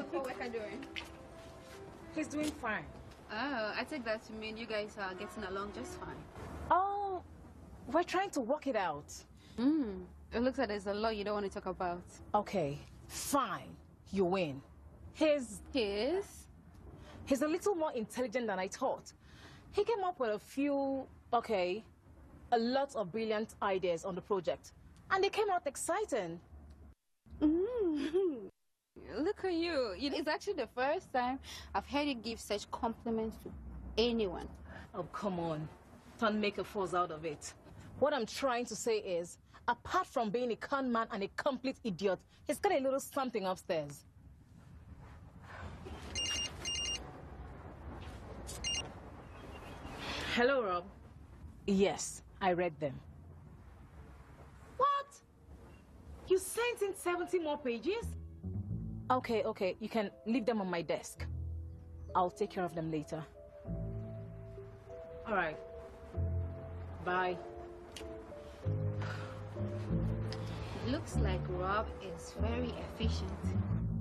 Co-worker doing? He's doing fine. Oh, I take that to mean you guys are getting along just fine. Oh, we're trying to work it out. It looks like there's a lot you don't want to talk about. Okay, fine. You win. He's His? a little more intelligent than I thought. He came up with a lot of brilliant ideas on the project. And they came out exciting. Look at you. It's actually the first time I've heard you give such compliments to anyone. Oh, come on. Don't make a fuss out of it. What I'm trying to say is, apart from being a con man and a complete idiot, he's got a little something upstairs. Hello, Rob. Yes, I read them. What? You sent in 70 more pages? Okay, you can leave them on my desk. I'll take care of them later. All right. Bye. Looks like Rob is very efficient.